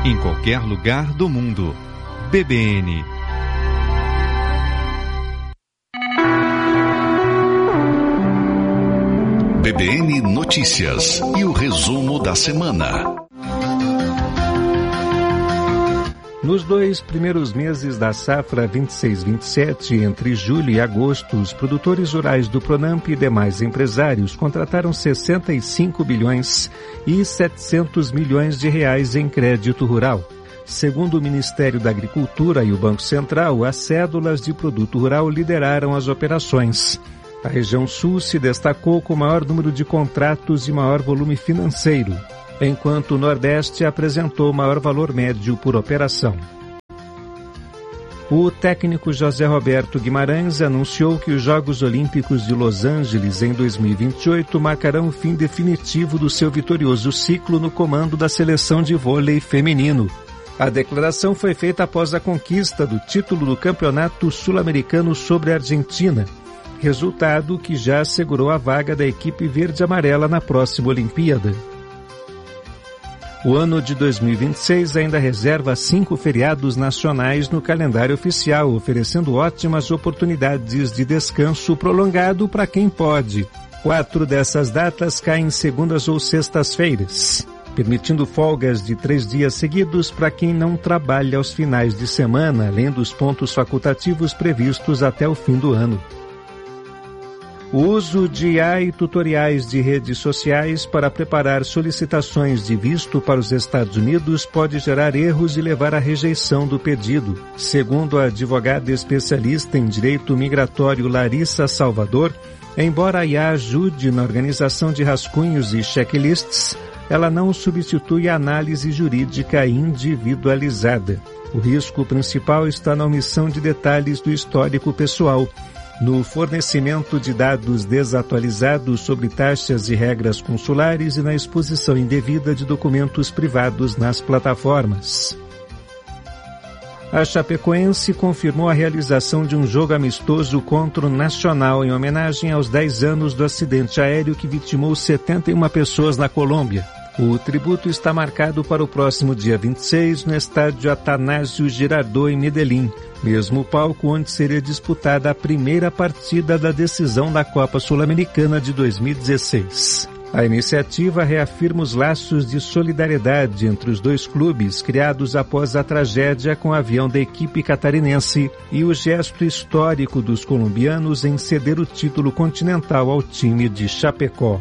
em qualquer lugar do mundo. BBN. BBN Notícias e o resumo da semana. Nos 2 primeiros meses da safra 26-27, entre julho e agosto, os produtores rurais do Pronamp e demais empresários contrataram 65 bilhões e 700 milhões de reais em crédito rural. Segundo o Ministério da Agricultura e o Banco Central, as cédulas de produto rural lideraram as operações. A região sul se destacou com o maior número de contratos e maior volume financeiro, enquanto o Nordeste apresentou maior valor médio por operação. O técnico José Roberto Guimarães anunciou que os Jogos Olímpicos de Los Angeles em 2028 marcarão o fim definitivo do seu vitorioso ciclo no comando da seleção de vôlei feminino. A declaração foi feita após a conquista do título do Campeonato Sul-Americano sobre a Argentina, resultado que já assegurou a vaga da equipe verde-amarela na próxima Olimpíada. O ano de 2026 ainda reserva 5 feriados nacionais no calendário oficial, oferecendo ótimas oportunidades de descanso prolongado para quem pode. 4 dessas datas caem em segundas ou sextas-feiras, permitindo folgas de 3 dias seguidos para quem não trabalha aos finais de semana, além dos pontos facultativos previstos até o fim do ano. O uso de IA e tutoriais de redes sociais para preparar solicitações de visto para os Estados Unidos pode gerar erros e levar à rejeição do pedido. Segundo a advogada especialista em direito migratório Larissa Salvador, embora a IA ajude na organização de rascunhos e checklists, ela não substitui a análise jurídica individualizada. O risco principal está na omissão de detalhes do histórico pessoal, no fornecimento de dados desatualizados sobre taxas e regras consulares e na exposição indevida de documentos privados nas plataformas. A Chapecoense confirmou a realização de um jogo amistoso contra o Nacional em homenagem aos 10 anos do acidente aéreo que vitimou 71 pessoas na Colômbia. O tributo está marcado para o próximo dia 26 no estádio Atanásio Girardot em Medellín, mesmo palco onde seria disputada a primeira partida da decisão da Copa Sul-Americana de 2016. A iniciativa reafirma os laços de solidariedade entre os dois clubes criados após a tragédia com o avião da equipe catarinense e o gesto histórico dos colombianos em ceder o título continental ao time de Chapecó.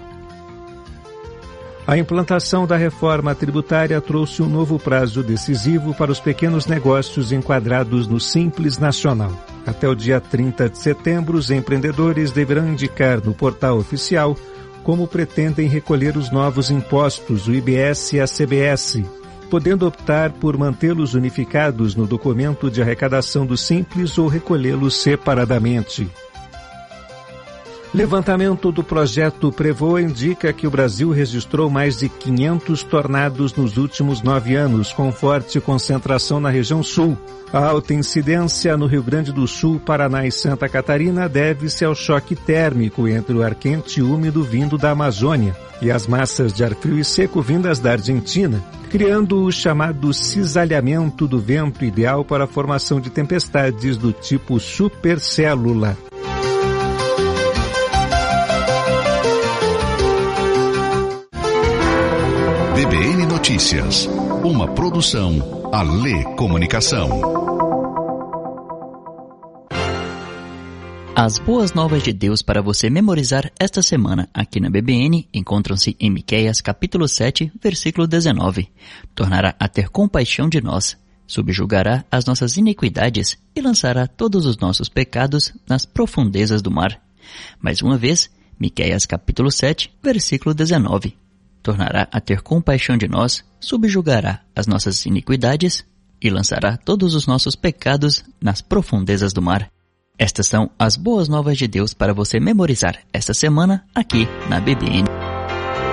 A implantação da reforma tributária trouxe um novo prazo decisivo para os pequenos negócios enquadrados no Simples Nacional. Até o dia 30 de setembro, os empreendedores deverão indicar no portal oficial como pretendem recolher os novos impostos, o IBS e a CBS, podendo optar por mantê-los unificados no documento de arrecadação do Simples ou recolhê-los separadamente. Levantamento do projeto Prevoa indica que o Brasil registrou mais de 500 tornados nos últimos 9 anos, com forte concentração na região sul. A alta incidência no Rio Grande do Sul, Paraná e Santa Catarina deve-se ao choque térmico entre o ar quente e úmido vindo da Amazônia e as massas de ar frio e seco vindas da Argentina, criando o chamado cisalhamento do vento ideal para a formação de tempestades do tipo supercélula. BBN Notícias, uma produção Alê Comunicação. As boas novas de Deus para você memorizar esta semana aqui na BBN encontram-se em Miqueias capítulo 7, versículo 19. Tornará a ter compaixão de nós, subjugará as nossas iniquidades e lançará todos os nossos pecados nas profundezas do mar. Mais uma vez, Miqueias capítulo 7, versículo 19. Tornará a ter compaixão de nós, subjugará as nossas iniquidades e lançará todos os nossos pecados nas profundezas do mar. Estas são as boas novas de Deus para você memorizar esta semana aqui na BBN.